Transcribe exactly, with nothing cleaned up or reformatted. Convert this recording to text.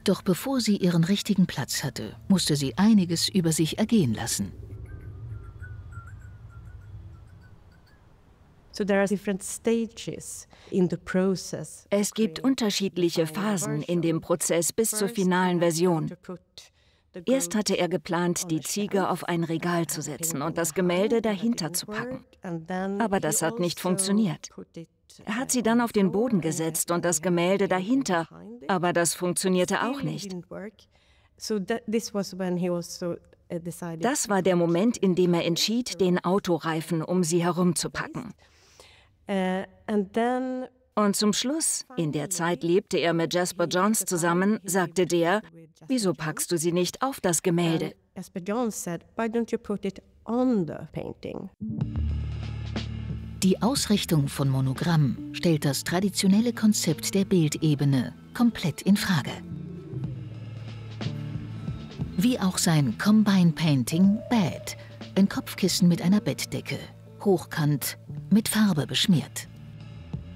Doch bevor sie ihren richtigen Platz hatte, musste sie einiges über sich ergehen lassen. Es gibt unterschiedliche Phasen in dem Prozess bis zur finalen Version. Erst hatte er geplant, die Ziege auf ein Regal zu setzen und das Gemälde dahinter zu packen. Aber das hat nicht funktioniert. Er hat sie dann auf den Boden gesetzt und das Gemälde dahinter, aber das funktionierte auch nicht. Das war der Moment, in dem er entschied, den Autoreifen um sie herumzupacken. Und zum Schluss, in der Zeit lebte er mit Jasper Johns zusammen, sagte der, wieso packst du sie nicht auf das Gemälde? Die Ausrichtung von Monogramm stellt das traditionelle Konzept der Bildebene komplett in Frage. Wie auch sein Combine Painting Bed, ein Kopfkissen mit einer Bettdecke, hochkant, mit Farbe beschmiert.